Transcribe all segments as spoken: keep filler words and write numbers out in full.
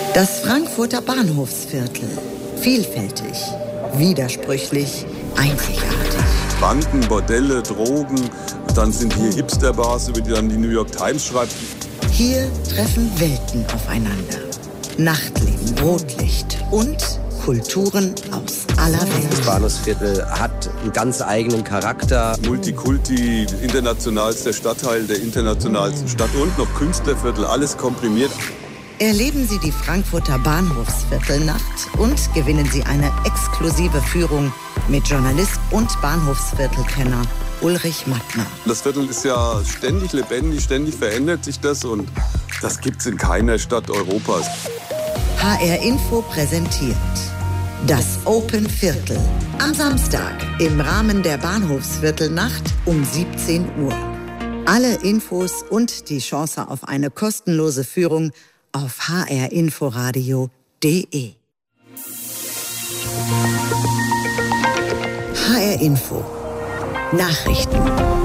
Das Frankfurter Bahnhofsviertel. Vielfältig, widersprüchlich, einzigartig. Banken, Bordelle, Drogen, dann sind hier Hipster-Bars, über die dann die New York Times schreibt. Hier treffen Welten aufeinander. Nachtleben, Rotlicht und Kulturen aus aller Welt. Das Bahnhofsviertel hat einen ganz eigenen Charakter. Multikulti, internationalster Stadtteil der internationalsten Stadt und noch Künstlerviertel, alles komprimiert. Erleben Sie die Frankfurter Bahnhofsviertelnacht und gewinnen Sie eine exklusive Führung mit Journalist und Bahnhofsviertelkenner Ulrich Mattner. Das Viertel ist ja ständig lebendig, ständig verändert sich das und das gibt's in keiner Stadt Europas. H R Info präsentiert das Open Viertel am Samstag im Rahmen der Bahnhofsviertelnacht um siebzehn Uhr. Alle Infos und die Chance auf eine kostenlose Führung auf h r inforadio punkt de. H R Info Nachrichten.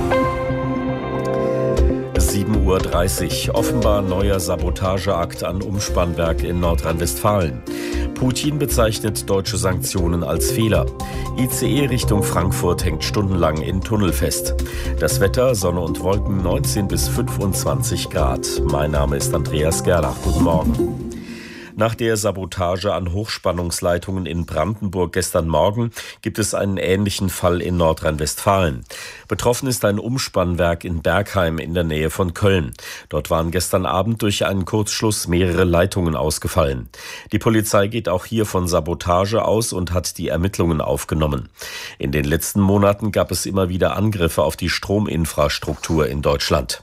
sieben Uhr dreißig. Offenbar neuer Sabotageakt an Umspannwerk in Nordrhein-Westfalen. Putin bezeichnet deutsche Sanktionen als Fehler. I C E Richtung Frankfurt hängt stundenlang in Tunnel fest. Das Wetter, Sonne und Wolken, neunzehn bis fünfundzwanzig Grad. Mein Name ist Andreas Gerlach. Guten Morgen. Nach der Sabotage an Hochspannungsleitungen in Brandenburg gestern Morgen gibt es einen ähnlichen Fall in Nordrhein-Westfalen. Betroffen ist ein Umspannwerk in Bergheim in der Nähe von Köln. Dort waren gestern Abend durch einen Kurzschluss mehrere Leitungen ausgefallen. Die Polizei geht auch hier von Sabotage aus und hat die Ermittlungen aufgenommen. In den letzten Monaten gab es immer wieder Angriffe auf die Strominfrastruktur in Deutschland.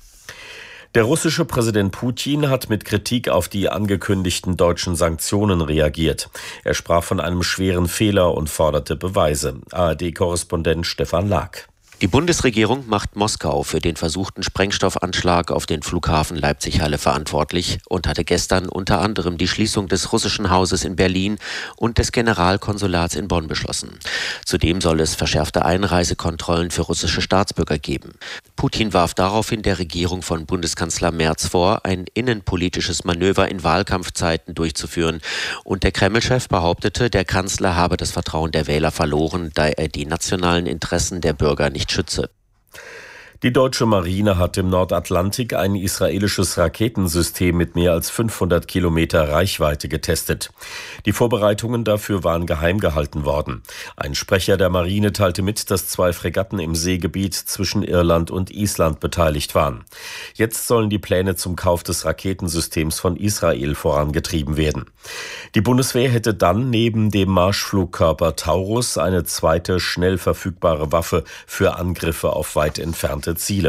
Der russische Präsident Putin hat mit Kritik auf die angekündigten deutschen Sanktionen reagiert. Er sprach von einem schweren Fehler und forderte Beweise. A R D-Korrespondent Stefan Lag. Die Bundesregierung macht Moskau für den versuchten Sprengstoffanschlag auf den Flughafen Leipzig-Halle verantwortlich und hatte gestern unter anderem die Schließung des russischen Hauses in Berlin und des Generalkonsulats in Bonn beschlossen. Zudem soll es verschärfte Einreisekontrollen für russische Staatsbürger geben. Putin warf daraufhin der Regierung von Bundeskanzler Merz vor, ein innenpolitisches Manöver in Wahlkampfzeiten durchzuführen. Und der Kreml-Chef behauptete, der Kanzler habe das Vertrauen der Wähler verloren, da er die nationalen Interessen der Bürger nicht schütze. Die deutsche Marine hat im Nordatlantik ein israelisches Raketensystem mit mehr als fünfhundert Kilometer Reichweite getestet. Die Vorbereitungen dafür waren geheim gehalten worden. Ein Sprecher der Marine teilte mit, dass zwei Fregatten im Seegebiet zwischen Irland und Island beteiligt waren. Jetzt sollen die Pläne zum Kauf des Raketensystems von Israel vorangetrieben werden. Die Bundeswehr hätte dann neben dem Marschflugkörper Taurus eine zweite, schnell verfügbare Waffe für Angriffe auf weit entfernte Ziele.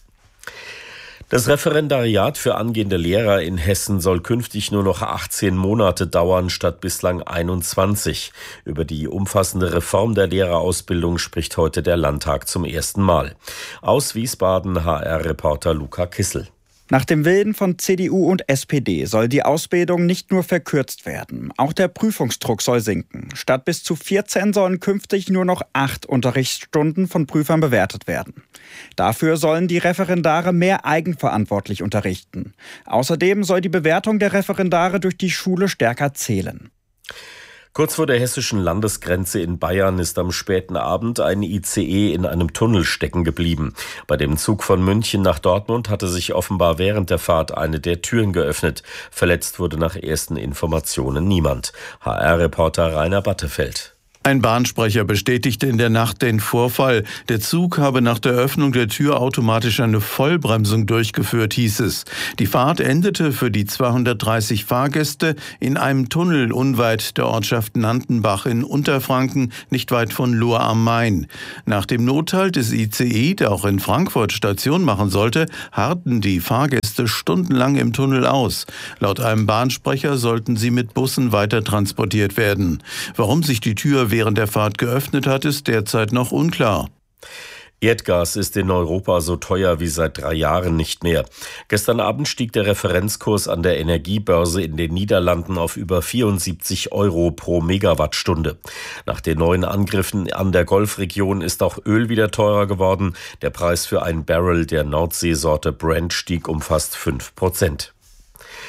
Das Referendariat für angehende Lehrer in Hessen soll künftig nur noch achtzehn Monate dauern statt bislang einundzwanzig. Über die umfassende Reform der Lehrerausbildung spricht heute der Landtag zum ersten Mal. Aus Wiesbaden H R-Reporter Luca Kissel. Nach dem Willen von C D U und S P D soll die Ausbildung nicht nur verkürzt werden, auch der Prüfungsdruck soll sinken. Statt bis zu vierzehn sollen künftig nur noch acht Unterrichtsstunden von Prüfern bewertet werden. Dafür sollen die Referendare mehr eigenverantwortlich unterrichten. Außerdem soll die Bewertung der Referendare durch die Schule stärker zählen. Kurz vor der hessischen Landesgrenze in Bayern ist am späten Abend ein I C E in einem Tunnel stecken geblieben. Bei dem Zug von München nach Dortmund hatte sich offenbar während der Fahrt eine der Türen geöffnet. Verletzt wurde nach ersten Informationen niemand. H R-Reporter Rainer Battefeld. Ein Bahnsprecher bestätigte in der Nacht den Vorfall. Der Zug habe nach der Öffnung der Tür automatisch eine Vollbremsung durchgeführt, hieß es. Die Fahrt endete für die zweihundertdreißig Fahrgäste in einem Tunnel unweit der Ortschaft Nantenbach in Unterfranken, nicht weit von Lohr am Main. Nach dem Nothalt des I C E, der auch in Frankfurt Station machen sollte, harrten die Fahrgäste stundenlang im Tunnel aus. Laut einem Bahnsprecher sollten sie mit Bussen weiter transportiert werden. Warum sich die Tür während der Fahrt geöffnet hat, ist derzeit noch unklar. Erdgas ist in Europa so teuer wie seit drei Jahren nicht mehr. Gestern Abend stieg der Referenzkurs an der Energiebörse in den Niederlanden auf über vierundsiebzig Euro pro Megawattstunde. Nach den neuen Angriffen an der Golfregion ist auch Öl wieder teurer geworden. Der Preis für ein Barrel der Nordseesorte Brent stieg um fast fünf Prozent.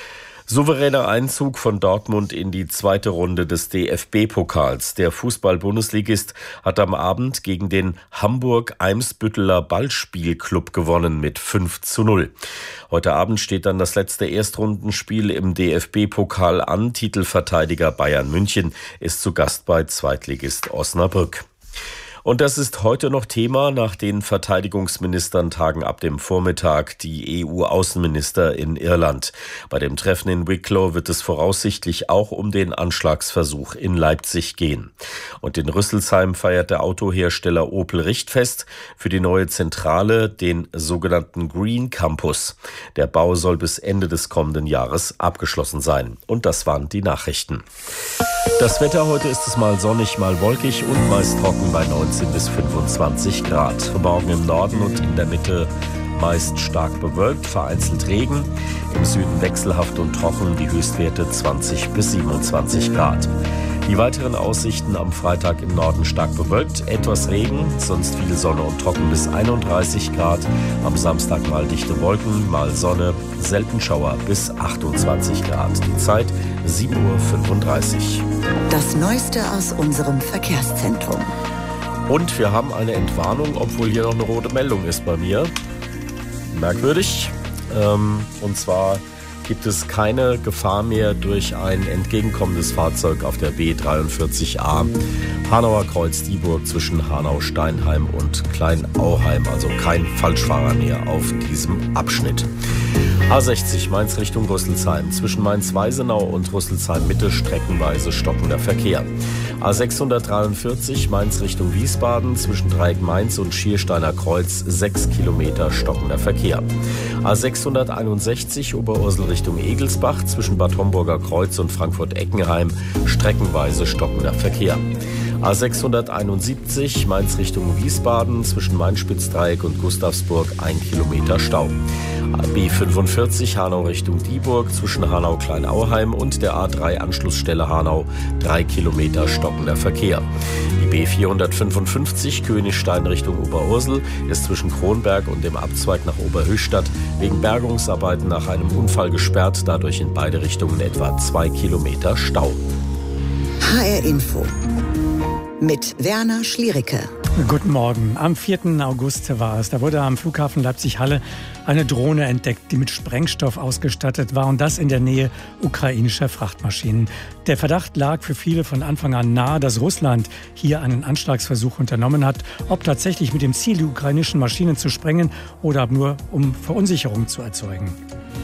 Souveräner Einzug von Dortmund in die zweite Runde des D F B-Pokals. Der Fußball-Bundesligist hat am Abend gegen den Hamburg-Eimsbütteler Ballspielclub gewonnen mit fünf zu null. Heute Abend steht dann das letzte Erstrundenspiel im D F B-Pokal an. Titelverteidiger Bayern München ist zu Gast bei Zweitligist Osnabrück. Und das ist heute noch Thema. Nach den Verteidigungsministern tagen ab dem Vormittag die E U-Außenminister in Irland. Bei dem Treffen in Wicklow wird es voraussichtlich auch um den Anschlagsversuch in Leipzig gehen. Und in Rüsselsheim feiert der Autohersteller Opel Richtfest für die neue Zentrale, den sogenannten Green Campus. Der Bau soll bis Ende des kommenden Jahres abgeschlossen sein. Und das waren die Nachrichten. Das Wetter: heute ist es mal sonnig, mal wolkig und meist trocken bei neunzehn bis fünfundzwanzig Grad. Morgen im Norden und in der Mitte meist stark bewölkt, vereinzelt Regen. Im Süden wechselhaft und trocken, die Höchstwerte zwanzig bis siebenundzwanzig Grad. Die weiteren Aussichten: am Freitag im Norden stark bewölkt, etwas Regen, sonst viel Sonne und trocken bis einunddreißig Grad. Am Samstag mal dichte Wolken, mal Sonne, selten Schauer bis achtundzwanzig Grad. Die Zeit sieben Uhr fünfunddreißig. Das Neueste aus unserem Verkehrszentrum. Und wir haben eine Entwarnung, obwohl hier noch eine rote Meldung ist bei mir. Merkwürdig. Ähm, und zwar gibt es keine Gefahr mehr durch ein entgegenkommendes Fahrzeug auf der B dreiundvierzig A Hanauer Kreuz-Dieburg zwischen Hanau-Steinheim und Klein-Auheim. Also kein Falschfahrer mehr auf diesem Abschnitt. A sechzig Mainz Richtung Rüsselsheim. Zwischen Mainz-Weisenau und Rüsselsheim-Mitte streckenweise stockender Verkehr. A sechshundertdreiundvierzig Mainz Richtung Wiesbaden. Zwischen Dreieck Mainz und Schiersteiner Kreuz sechs Kilometer stockender Verkehr. A sechshunderteinundsechzig Oberursel Richtung Egelsbach. Zwischen Bad Homburger Kreuz und Frankfurt-Eckenheim streckenweise stockender Verkehr. A sechshunderteinundsiebzig Mainz Richtung Wiesbaden. Zwischen Main-Spitzdreieck und Gustavsburg ein Kilometer Stau. B fünfundvierzig Hanau Richtung Dieburg zwischen Hanau-Kleinauheim und der A drei Anschlussstelle Hanau drei Kilometer stockender Verkehr. Die B vierhundertfünfundfünfzig Königstein Richtung Oberursel ist zwischen Kronberg und dem Abzweig nach Oberhöchstadt wegen Bergungsarbeiten nach einem Unfall gesperrt, dadurch in beide Richtungen etwa zwei Kilometer Stau. H R Info mit Werner Schliericke. Guten Morgen. Am vierten August war es. Da wurde am Flughafen Leipzig-Halle eine Drohne entdeckt, die mit Sprengstoff ausgestattet war, und das in der Nähe ukrainischer Frachtmaschinen. Der Verdacht lag für viele von Anfang an nahe, dass Russland hier einen Anschlagsversuch unternommen hat, ob tatsächlich mit dem Ziel, die ukrainischen Maschinen zu sprengen oder nur um Verunsicherung zu erzeugen.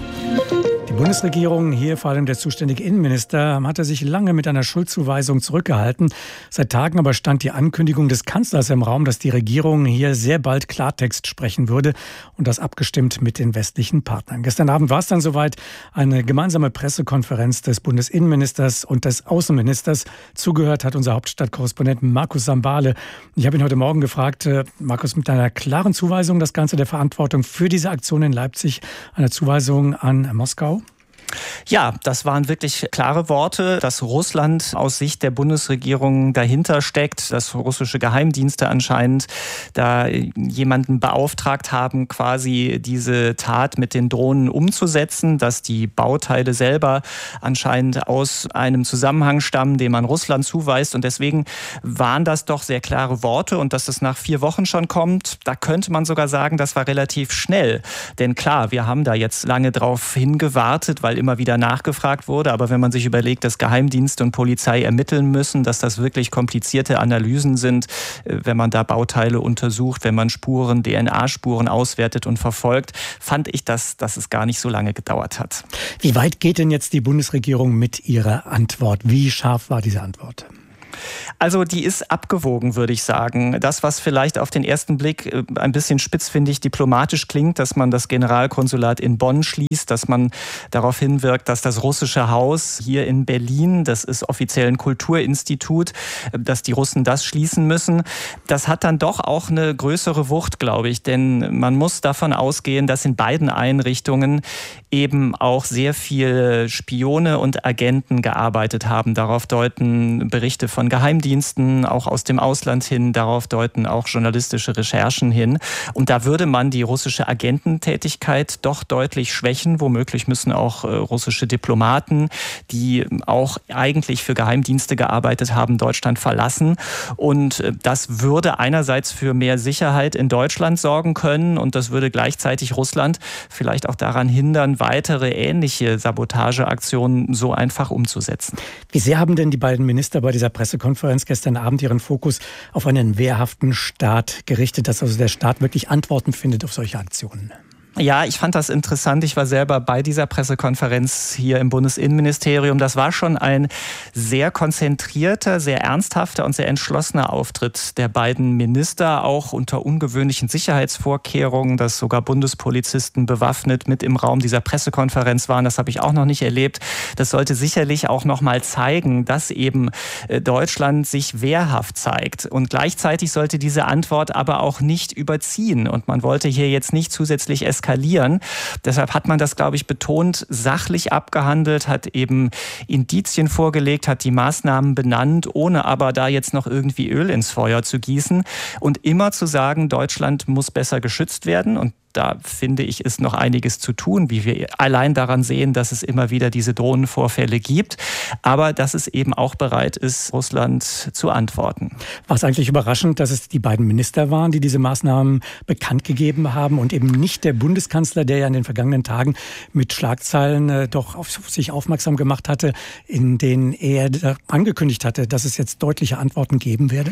Die Bundesregierung, hier vor allem der zuständige Innenminister, hatte sich lange mit einer Schuldzuweisung zurückgehalten. Seit Tagen aber stand die Ankündigung des Kanzlers im Raum, dass die Regierung hier sehr bald Klartext sprechen würde, und das abgestimmt mit den westlichen Partnern. Gestern Abend war es dann soweit, eine gemeinsame Pressekonferenz des Bundesinnenministers und des Außenministers. Zugehört hat unser Hauptstadtkorrespondent Markus Sambale. Ich habe ihn heute Morgen gefragt, Markus, mit einer klaren Zuweisung das Ganze der Verantwortung für diese Aktion in Leipzig, eine Zuweisung an Moskau? Ja, das waren wirklich klare Worte, dass Russland aus Sicht der Bundesregierung dahinter steckt, dass russische Geheimdienste anscheinend da jemanden beauftragt haben, quasi diese Tat mit den Drohnen umzusetzen, dass die Bauteile selber anscheinend aus einem Zusammenhang stammen, den man Russland zuweist, und deswegen waren das doch sehr klare Worte, und dass es nach vier Wochen schon kommt, da könnte man sogar sagen, das war relativ schnell, denn klar, wir haben da jetzt lange drauf hingewartet, weil immer wieder nachgefragt wurde. Aber wenn man sich überlegt, dass Geheimdienste und Polizei ermitteln müssen, dass das wirklich komplizierte Analysen sind, wenn man da Bauteile untersucht, wenn man Spuren, D N A-Spuren auswertet und verfolgt, fand ich, dass, dass es gar nicht so lange gedauert hat. Wie weit geht denn jetzt die Bundesregierung mit ihrer Antwort? Wie scharf war diese Antwort? Also die ist abgewogen, würde ich sagen. Das, was vielleicht auf den ersten Blick ein bisschen spitzfindig diplomatisch klingt, dass man das Generalkonsulat in Bonn schließt, dass man darauf hinwirkt, dass das russische Haus hier in Berlin, das ist offiziell ein Kulturinstitut, dass die Russen das schließen müssen. Das hat dann doch auch eine größere Wucht, glaube ich, denn man muss davon ausgehen, dass in beiden Einrichtungen eben auch sehr viele Spione und Agenten gearbeitet haben. Darauf deuten Berichte von von Geheimdiensten, auch aus dem Ausland hin. Darauf deuten auch journalistische Recherchen hin. Und da würde man die russische Agententätigkeit doch deutlich schwächen. Womöglich müssen auch äh, russische Diplomaten, die auch eigentlich für Geheimdienste gearbeitet haben, Deutschland verlassen. Und äh, das würde einerseits für mehr Sicherheit in Deutschland sorgen können und das würde gleichzeitig Russland vielleicht auch daran hindern, weitere ähnliche Sabotageaktionen so einfach umzusetzen. Wie sehr haben denn die beiden Minister bei dieser Pressekonferenz gestern Abend ihren Fokus auf einen wehrhaften Staat gerichtet, dass also der Staat wirklich Antworten findet auf solche Aktionen? Ja, ich fand das interessant. Ich war selber bei dieser Pressekonferenz hier im Bundesinnenministerium. Das war schon ein sehr konzentrierter, sehr ernsthafter und sehr entschlossener Auftritt der beiden Minister, auch unter ungewöhnlichen Sicherheitsvorkehrungen, dass sogar Bundespolizisten bewaffnet mit im Raum dieser Pressekonferenz waren. Das habe ich auch noch nicht erlebt. Das sollte sicherlich auch noch mal zeigen, dass eben Deutschland sich wehrhaft zeigt. Und gleichzeitig sollte diese Antwort aber auch nicht überziehen. Und man wollte hier jetzt nicht zusätzlich eskalieren. Deshalb hat man das, glaube ich, betont sachlich abgehandelt, hat eben Indizien vorgelegt, hat die Maßnahmen benannt, ohne aber da jetzt noch irgendwie Öl ins Feuer zu gießen und immer zu sagen, Deutschland muss besser geschützt werden. Und da finde ich, ist noch einiges zu tun, wie wir allein daran sehen, dass es immer wieder diese Drohnenvorfälle gibt, aber dass es eben auch bereit ist, Russland zu antworten. War es eigentlich überraschend, dass es die beiden Minister waren, die diese Maßnahmen bekannt gegeben haben und eben nicht der Bundeskanzler, der ja in den vergangenen Tagen mit Schlagzeilen äh, doch auf sich aufmerksam gemacht hatte, in denen er angekündigt hatte, dass es jetzt deutliche Antworten geben werde?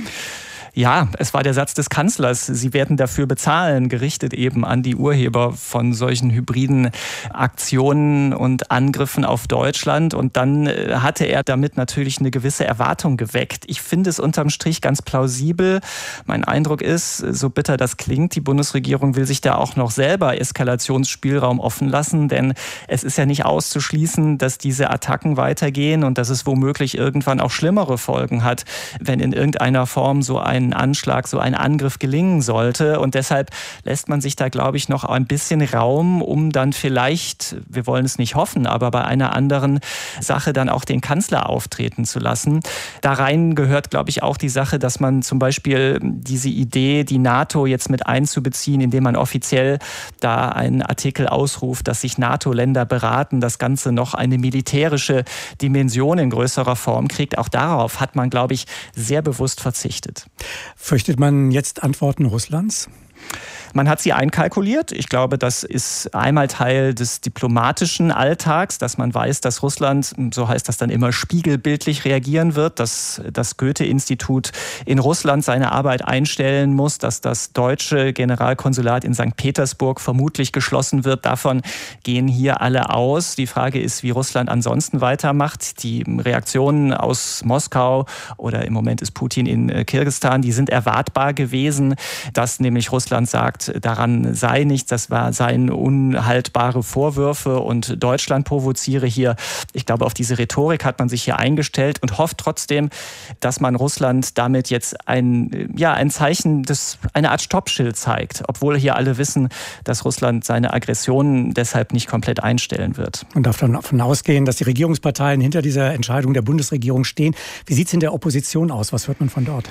Ja, es war der Satz des Kanzlers, sie werden dafür bezahlen, gerichtet eben an die Urheber von solchen hybriden Aktionen und Angriffen auf Deutschland. Und dann hatte er damit natürlich eine gewisse Erwartung geweckt. Ich finde es unterm Strich ganz plausibel. Mein Eindruck ist, so bitter das klingt, die Bundesregierung will sich da auch noch selber Eskalationsspielraum offen lassen, denn es ist ja nicht auszuschließen, dass diese Attacken weitergehen und dass es womöglich irgendwann auch schlimmere Folgen hat, wenn in irgendeiner Form so ein Anschlag, so ein Angriff gelingen sollte. Und deshalb lässt man sich da, glaube ich, noch ein bisschen Raum, um dann vielleicht, wir wollen es nicht hoffen, aber bei einer anderen Sache dann auch den Kanzler auftreten zu lassen. Da rein gehört, glaube ich, auch die Sache, dass man zum Beispiel diese Idee, die NATO jetzt mit einzubeziehen, indem man offiziell da einen Artikel ausruft, dass sich NATO-Länder beraten, das Ganze noch eine militärische Dimension in größerer Form kriegt. Auch darauf hat man, glaube ich, sehr bewusst verzichtet. Fürchtet man jetzt Antworten Russlands? Man hat sie einkalkuliert. Ich glaube, das ist einmal Teil des diplomatischen Alltags, dass man weiß, dass Russland, so heißt das dann immer, spiegelbildlich reagieren wird, dass das Goethe-Institut in Russland seine Arbeit einstellen muss, dass das deutsche Generalkonsulat in Sankt Petersburg vermutlich geschlossen wird. Davon gehen hier alle aus. Die Frage ist, wie Russland ansonsten weitermacht. Die Reaktionen aus Moskau oder im Moment ist Putin in Kirgisistan, die sind erwartbar gewesen, dass nämlich Russland sagt, daran sei nichts, das war, seien unhaltbare Vorwürfe und Deutschland provoziere hier. Ich glaube, auf diese Rhetorik hat man sich hier eingestellt und hofft trotzdem, dass man Russland damit jetzt ein, ja, ein Zeichen, des, eine Art Stoppschild zeigt, obwohl hier alle wissen, dass Russland seine Aggressionen deshalb nicht komplett einstellen wird. Und darf davon ausgehen, dass die Regierungsparteien hinter dieser Entscheidung der Bundesregierung stehen. Wie sieht es in der Opposition aus? Was hört man von dort?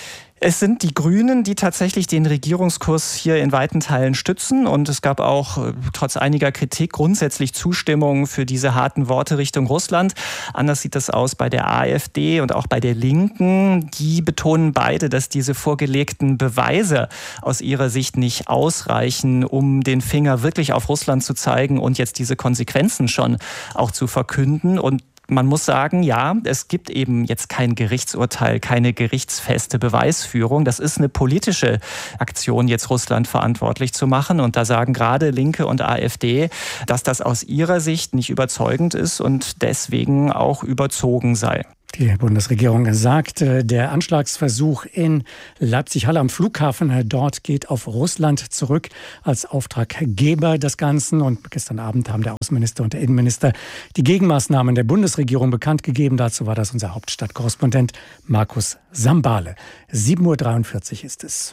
Es sind die Grünen, die tatsächlich den Regierungskurs hier in weiten Teilen stützen. Und es gab auch trotz einiger Kritik grundsätzlich Zustimmung für diese harten Worte Richtung Russland. Anders sieht das aus bei der AfD und auch bei der Linken. Die betonen beide, dass diese vorgelegten Beweise aus ihrer Sicht nicht ausreichen, um den Finger wirklich auf Russland zu zeigen und jetzt diese Konsequenzen schon auch zu verkünden. Und man muss sagen, ja, es gibt eben jetzt kein Gerichtsurteil, keine gerichtsfeste Beweisführung. Das ist eine politische Aktion, jetzt Russland verantwortlich zu machen. Und da sagen gerade Linke und AfD, dass das aus ihrer Sicht nicht überzeugend ist und deswegen auch überzogen sei. Die Bundesregierung sagt, der Anschlagsversuch in Leipzig-Halle am Flughafen dort geht auf Russland zurück als Auftraggeber des Ganzen. Und gestern Abend haben der Außenminister und der Innenminister die Gegenmaßnahmen der Bundesregierung bekannt gegeben. Dazu war das unser Hauptstadtkorrespondent Markus Sambale. sieben Uhr dreiundvierzig ist es.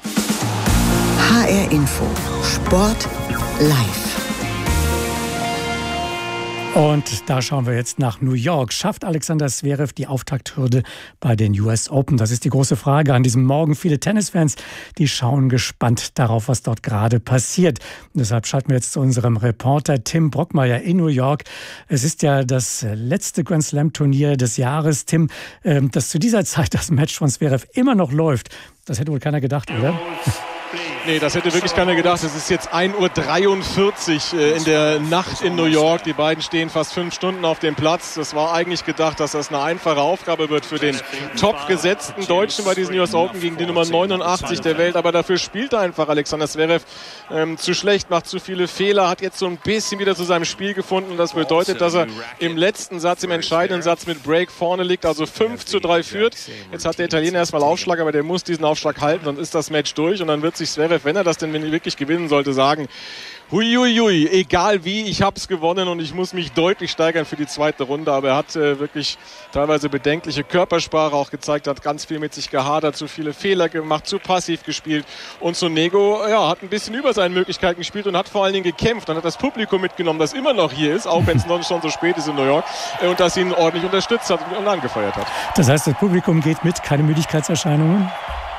H R Info. Sport live. Und da schauen wir jetzt nach New York. Schafft Alexander Zverev die Auftakthürde bei den U S Open? Das ist die große Frage an diesem Morgen. Viele Tennisfans, die schauen gespannt darauf, was dort gerade passiert. Und deshalb schalten wir jetzt zu unserem Reporter Tim Brockmeier in New York. Es ist ja das letzte Grand Slam Turnier des Jahres. Tim, dass zu dieser Zeit das Match von Zverev immer noch läuft, das hätte wohl keiner gedacht, oder? Nee, das hätte wirklich keiner gedacht. Es ist jetzt ein Uhr dreiundvierzig äh, in der Nacht in New York. Die beiden stehen fast fünf Stunden auf dem Platz. Das war eigentlich gedacht, dass das eine einfache Aufgabe wird für den top-gesetzten Deutschen bei diesen U S Open gegen die Nummer neunundachtzig der Welt. Aber dafür spielt er einfach Alexander Zverev ähm, zu schlecht, macht zu viele Fehler, hat jetzt so ein bisschen wieder zu seinem Spiel gefunden. Und das bedeutet, dass er im letzten Satz, im entscheidenden Satz mit Break vorne liegt, also fünf zu drei führt. Jetzt hat der Italiener erstmal Aufschlag, aber der muss diesen Aufschlag halten, dann ist das Match durch und dann wird sich Zverev, wenn er das denn wenn er wirklich gewinnen sollte, sagen, huiuiui, egal wie, ich habe es gewonnen und ich muss mich deutlich steigern für die zweite Runde. Aber er hat äh, wirklich teilweise bedenkliche Körpersprache auch gezeigt, hat ganz viel mit sich gehadert, zu viele Fehler gemacht, zu passiv gespielt. Und Sonego ja, hat ein bisschen über seinen Möglichkeiten gespielt und hat vor allen Dingen gekämpft. Dann hat das Publikum mitgenommen, das immer noch hier ist, auch wenn es noch schon so spät ist in New York, äh, und das ihn ordentlich unterstützt hat und angefeuert hat. Das heißt, das Publikum geht mit, keine Müdigkeitserscheinungen?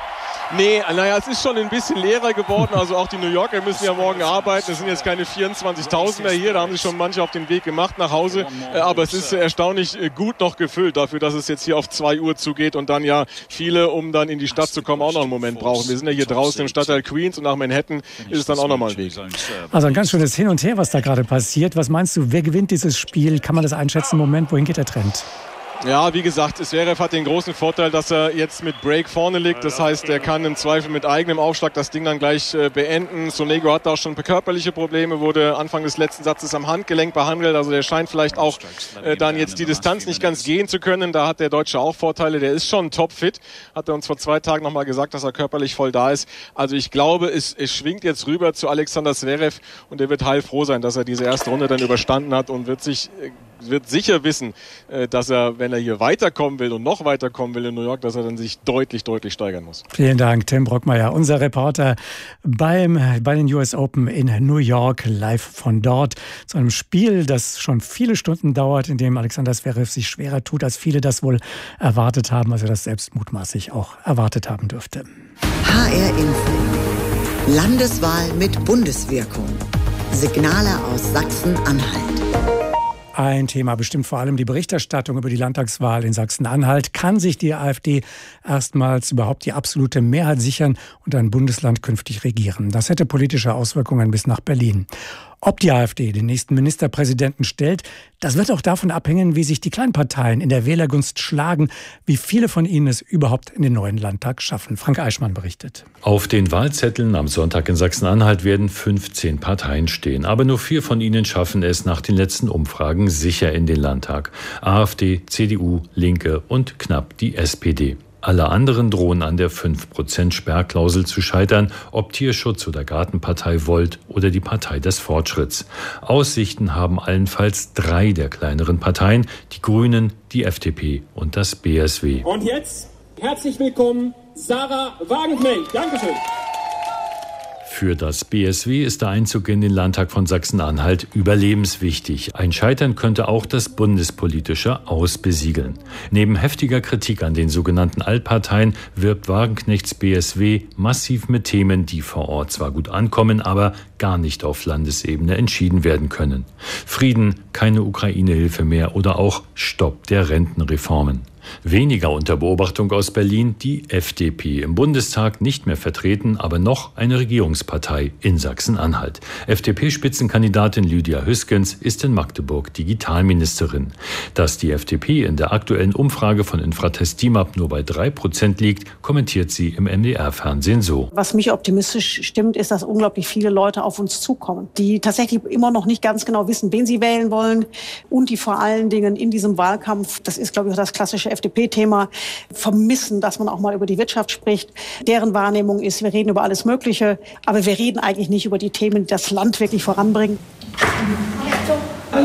Nee, naja, es ist schon ein bisschen leerer geworden. Also auch die New Yorker müssen ja morgen arbeiten. Es sind jetzt keine vierundzwanzigtausender hier. Da haben sich schon manche auf den Weg gemacht nach Hause. Aber es ist erstaunlich gut noch gefüllt dafür, dass es jetzt hier auf zwei Uhr zugeht und dann ja viele, um dann in die Stadt zu kommen, auch noch einen Moment brauchen. Wir sind ja hier draußen im Stadtteil Queens und nach Manhattan ist es dann auch nochmal ein Weg. Also ein ganz schönes Hin und Her, was da gerade passiert. Was meinst du, wer gewinnt dieses Spiel? Kann man das einschätzen im Moment? Wohin geht der Trend? Ja, wie gesagt, Zverev hat den großen Vorteil, dass er jetzt mit Break vorne liegt. Das heißt, er kann im Zweifel mit eigenem Aufschlag das Ding dann gleich äh, beenden. Sonego hat auch schon körperliche Probleme, wurde Anfang des letzten Satzes am Handgelenk behandelt. Also der scheint vielleicht auch äh, dann jetzt die Distanz nicht ganz gehen zu können. Da hat der Deutsche auch Vorteile. Der ist schon topfit. Hat er uns vor zwei Tagen nochmal gesagt, dass er körperlich voll da ist. Also ich glaube, es, es schwingt jetzt rüber zu Alexander Zverev und er wird heilfroh sein, dass er diese erste Runde dann überstanden hat und wird sich äh, wird sicher wissen, äh, dass er, wenn er hier weiterkommen will und noch weiterkommen will in New York, dass er dann sich deutlich, deutlich steigern muss. Vielen Dank, Tim Brockmeier, unser Reporter beim, bei den U S Open in New York, live von dort. Zu einem Spiel, das schon viele Stunden dauert, in dem Alexander Zverev sich schwerer tut, als viele das wohl erwartet haben, als er das selbst mutmaßlich auch erwartet haben dürfte. H R Info. Landeswahl mit Bundeswirkung. Signale aus Sachsen-Anhalt. Ein Thema bestimmt vor allem die Berichterstattung über die Landtagswahl in Sachsen-Anhalt. Kann sich die AfD erstmals überhaupt die absolute Mehrheit sichern und ein Bundesland künftig regieren? Das hätte politische Auswirkungen bis nach Berlin. Ob die AfD den nächsten Ministerpräsidenten stellt, das wird auch davon abhängen, wie sich die Kleinparteien in der Wählergunst schlagen, wie viele von ihnen es überhaupt in den neuen Landtag schaffen. Frank Eichmann berichtet. Auf den Wahlzetteln am Sonntag in Sachsen-Anhalt werden fünfzehn Parteien stehen. Aber nur vier von ihnen schaffen es nach den letzten Umfragen sicher in den Landtag. AfD, C D U, Linke und knapp die S P D. Alle anderen drohen an der fünf Prozent Sperrklausel zu scheitern, ob Tierschutz oder Gartenpartei Volt oder die Partei des Fortschritts. Aussichten haben allenfalls drei der kleineren Parteien, die Grünen, die F D P und das B S W. Und jetzt herzlich willkommen, Sarah Wagenknecht. Dankeschön. Für das B S W ist der Einzug in den Landtag von Sachsen-Anhalt überlebenswichtig. Ein Scheitern könnte auch das bundespolitische Aus besiegeln. Neben heftiger Kritik an den sogenannten Altparteien wirbt Wagenknechts B S W massiv mit Themen, die vor Ort zwar gut ankommen, aber gar nicht auf Landesebene entschieden werden können. Frieden, keine Ukraine-Hilfe mehr oder auch Stopp der Rentenreformen. Weniger unter Beobachtung aus Berlin die F D P. Im Bundestag nicht mehr vertreten, aber noch eine Regierungspartei in Sachsen-Anhalt. F D P-Spitzenkandidatin Lydia Hüskens ist in Magdeburg Digitalministerin. Dass die F D P in der aktuellen Umfrage von Infratest DIMAP nur bei drei Prozent liegt, kommentiert sie im M D R-Fernsehen so. Was mich optimistisch stimmt, ist, dass unglaublich viele Leute auf uns zukommen, die tatsächlich immer noch nicht ganz genau wissen, wen sie wählen wollen und die vor allen Dingen in diesem Wahlkampf, das ist, glaube ich, auch das klassische F D P-Thema, vermissen, dass man auch mal über die Wirtschaft spricht. Deren Wahrnehmung ist, wir reden über alles Mögliche, aber wir reden eigentlich nicht über die Themen, die das Land wirklich voranbringen.